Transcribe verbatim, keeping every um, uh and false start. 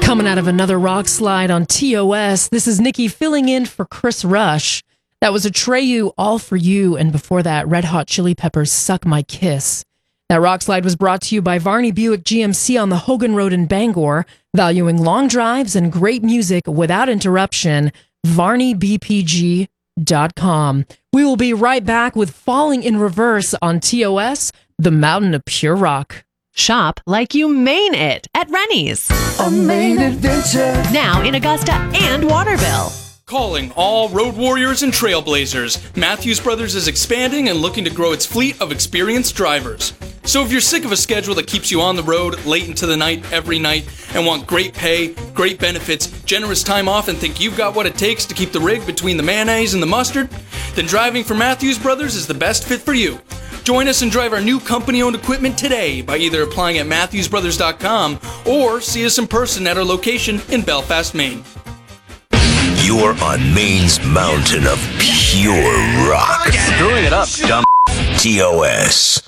Coming out of another rock slide on T O S, this is Nikki filling in for Chris Rush. That was Atreyu, All For You, and before that, Red Hot Chili Peppers' Suck My Kiss. That rock slide was brought to you by Varney Buick G M C on the Hogan Road in Bangor, valuing long drives and great music without interruption, varney b p g dot com. We will be right back with Falling in Reverse on T O S, the mountain of pure rock. Shop like you mean it at Rennie's. A main adventure. Now in Augusta and Waterville. Calling all road warriors and trailblazers, Matthews Brothers is expanding and looking to grow its fleet of experienced drivers. So if you're sick of a schedule that keeps you on the road late into the night every night and want great pay, great benefits, generous time off, and think you've got what it takes to keep the rig between the mayonnaise and the mustard, then driving for Matthews Brothers is the best fit for you. Join us and drive our new company-owned equipment today by either applying at matthews brothers dot com or see us in person at our location in Belfast, Maine. You're on Maine's mountain of pure rock. Screwing it up, dumb. T O S.